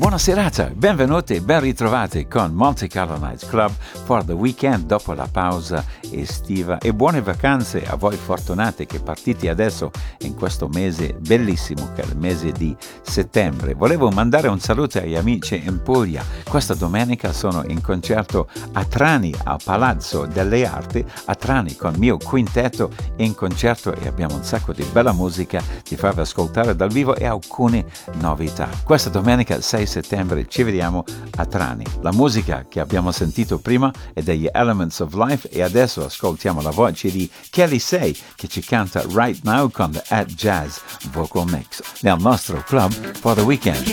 Buona serata, benvenuti e ben ritrovati con Monte Carlo Nights Club for the weekend dopo la pausa estiva e buone vacanze a voi fortunati che partite adesso in questo mese bellissimo che è il mese di settembre. Volevo mandare un saluto agli amici in Puglia. Questa domenica sono in concerto a Trani, al Palazzo delle Arti, a Trani con il mio quintetto in concerto e abbiamo un sacco di bella musica di farvi ascoltare dal vivo e alcune novità. Questa domenica 6 settembre ci vediamo a Trani. La musica che abbiamo sentito prima è degli Elements of Life e adesso ascoltiamo la voce di Kelly Say che ci canta Right Now con the At Jazz Vocal Mix nel nostro club for the weekend.